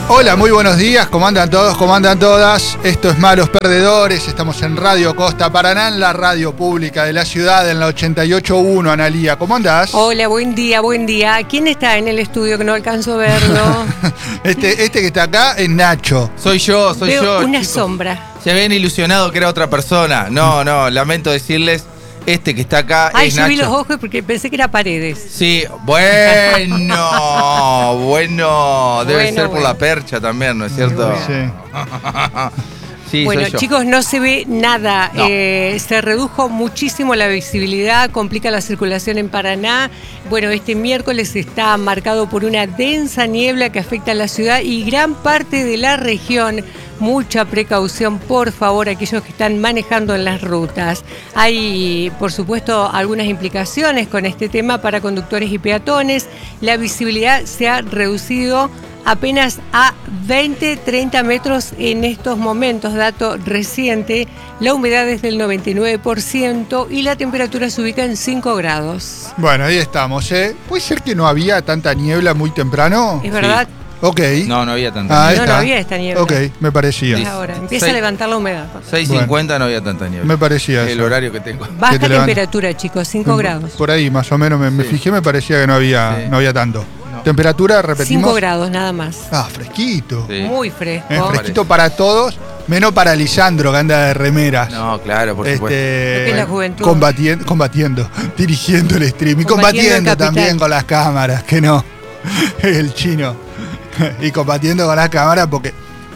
Hola, muy buenos días, ¿cómo andan todos? ¿Cómo andan todas? Esto es Malos Perdedores, estamos en Radio Costa Paraná, en la radio pública de la ciudad, en la 88.1, Analía, ¿cómo andás? Hola, buen día. ¿Quién está en el estudio que no alcanzo a verlo? Este que está acá es Nacho. Soy yo. Veo una chicos. sombra. Se habían ilusionado que era otra persona. No, lamento decirles, este que está acá Ay, es yo vi Nacho. los ojos porque pensé que era Paredes. Sí, bueno, debe ser por la percha también, ¿no es cierto? Sí. Sí, Bueno, soy yo. chicos, no se ve nada. No. Se redujo muchísimo la visibilidad, complica la circulación en Paraná. Bueno, este miércoles está marcado por una densa niebla que afecta a la ciudad y gran parte de la región. Mucha precaución, por favor, aquellos que están manejando en las rutas. Hay, por supuesto, algunas implicaciones con este tema para conductores y peatones. La visibilidad se ha reducido apenas a 20-30 metros en estos momentos, dato reciente. La humedad es del 99% y la temperatura se ubica en 5 grados. Bueno, ahí estamos, ¿eh? ¿Puede ser que no había tanta niebla muy temprano? ¿Es verdad? Ok. No había tanta Ahí niebla. No está. había esta niebla. Ok, me parecía. Es ahora, empieza a Seis- levantar la humedad. 6:50 no había tanta niebla. Me parecía El eso. horario que tengo. Baja Que te levantas. temperatura, chicos, 5 grados. Por ahí, más o menos, me Sí. fijé, me parecía que no había tanto. No. Temperatura, repetimos. 5 grados nada más. Ah, fresquito. Sí. Muy fresco. Fresquito para todos, menos para Lisandro, que anda de remeras. No, claro, por supuesto. Lo que es la juventud. Combatiendo, dirigiendo el stream y Combatiendo combatiendo el capital. también con las cámaras, que no. El chino. Y combatiendo con las cámaras porque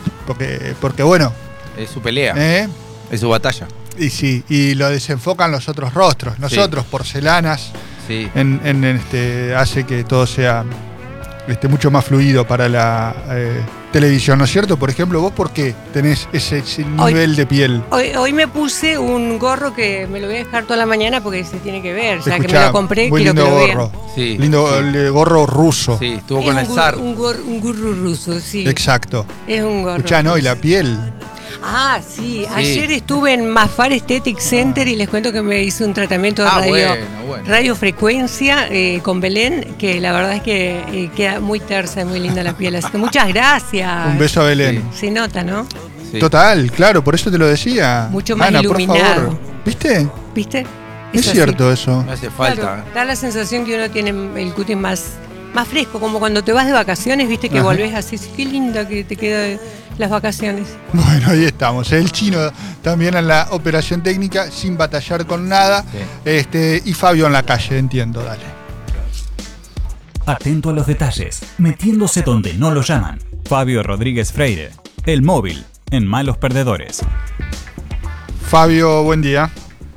bueno, Es su pelea, ¿eh? es su batalla. Y sí, y lo desenfocan los otros rostros. Nosotros, porcelanas, Sí. hace que todo sea mucho más fluido para la televisión, ¿no es cierto? Por ejemplo, vos, ¿por qué tenés ese nivel de piel? Hoy me puse un gorro que me lo voy a dejar toda la mañana porque se tiene que ver. Ya que Escuchá, me lo compré, muy quiero que lindo lo gorro. vean. Sí. Lindo Sí. el gorro ruso. Sí, estuvo Es con el zar. un gorro ruso, sí. Exacto. Es un gorro. Escuchá, ¿no? Y la piel. Ah, sí. Sí. Ayer estuve en Mafar Aesthetic Center y les cuento que me hice un tratamiento de Bueno. radiofrecuencia con Belén, que la verdad es que queda muy tersa y muy linda la piel. Así que muchas gracias. Un beso a Belén. Se nota, ¿no? Sí. Total, claro, por eso te lo decía. Mucho más Ana, iluminado. por favor. ¿Viste? ¿Viste? Es así. cierto eso. Me hace falta. Claro, da la sensación que uno tiene el cutis más fresco, como cuando te vas de vacaciones, viste que Ajá. volvés así, qué linda que te quedan las vacaciones. Bueno, ahí estamos. El chino también en la operación técnica, sin batallar con nada. Sí. Y Fabio en la calle, entiendo, dale. Atento a los detalles, metiéndose donde no lo llaman. Fabio Rodríguez Freire, el móvil, en Malos Perdedores. Fabio, buen día.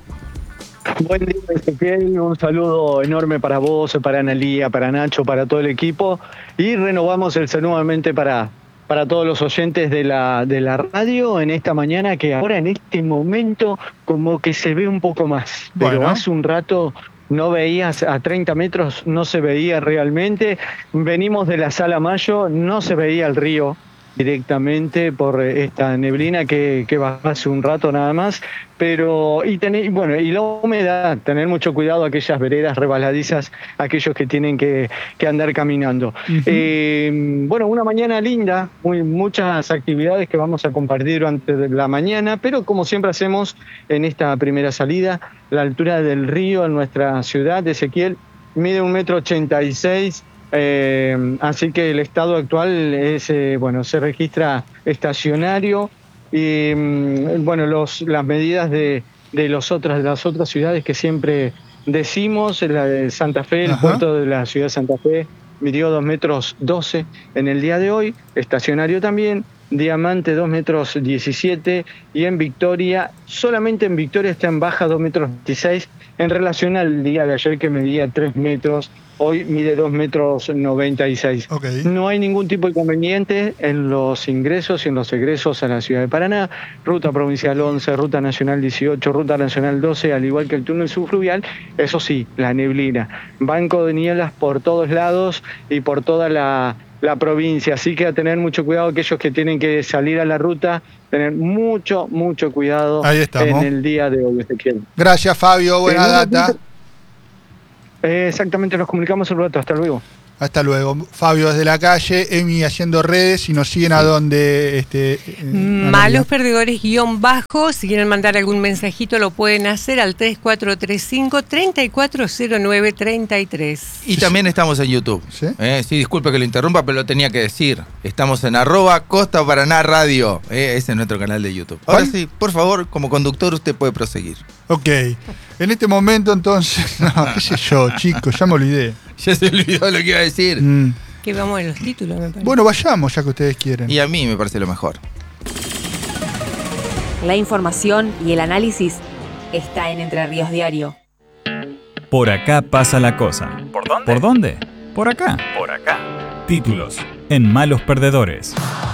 Buen día, Ezequiel. Un saludo enorme para vos, para Analía, para Nacho, para todo el equipo. Y renovamos el saludo nuevamente para todos los oyentes de la radio en esta mañana, que ahora en este momento como que se ve un poco más. Pero Bueno. hace un rato no veías, a 30 metros no se veía realmente. Venimos de la Sala Mayo, no se veía el río directamente por esta neblina que bajó hace un rato nada más, pero y la humedad, tener mucho cuidado aquellas veredas resbaladizas, aquellos que tienen que andar caminando. Una mañana linda, muchas actividades que vamos a compartir durante la mañana, pero como siempre hacemos en esta primera salida, la altura del río en nuestra ciudad de Ezequiel mide 1,86 m. Así que el estado actual es, se registra estacionario y las medidas de las otras ciudades que siempre decimos, la de Santa Fe, el Ajá. puerto de la ciudad de Santa Fe midió 2,12 metros en el día de hoy, estacionario también. Diamante 2,17 metros y en Victoria, solamente en Victoria está en baja 2,26 metros en relación al día de ayer que medía 3 metros, hoy mide 2,96 metros. Ok. No hay ningún tipo de inconveniente en los ingresos y en los egresos a la ciudad de Paraná. Ruta Provincial 11, Ruta Nacional 18, Ruta Nacional 12, al igual que el túnel subfluvial. Eso sí, la neblina. Banco de nieblas por todos lados y por toda la provincia, así que a tener mucho cuidado aquellos que tienen que salir a la ruta, tener mucho cuidado Ahí estamos. en el día de hoy, Ezequiel. Gracias, Fabio, buena En un data. ratito- Exactamente, nos comunicamos un rato, hasta luego. Hasta luego. Fabio desde la calle, Emi haciendo redes y nos siguen a donde... Malos Perdedores _. Si quieren mandar algún mensajito lo pueden hacer al 3435-3409-33. Y también estamos en YouTube. ¿Sí? Sí, disculpe que lo interrumpa, pero lo tenía que decir. Estamos en @Costa Paraná Radio. Ese es nuestro canal de YouTube. Ahora sí, por favor, como conductor usted puede proseguir. Ok. En este momento entonces... No, qué sé yo, chicos, ya me olvidé. Ya se olvidó lo que iba a decir. Que vamos a los títulos, me parece. Bueno, vayamos ya que ustedes quieren. Y a mí me parece lo mejor. La información y el análisis está en Entre Ríos Diario. Por acá pasa la cosa. ¿Por dónde? ¿Por dónde? Por acá. Por acá. Títulos en Malos Perdedores.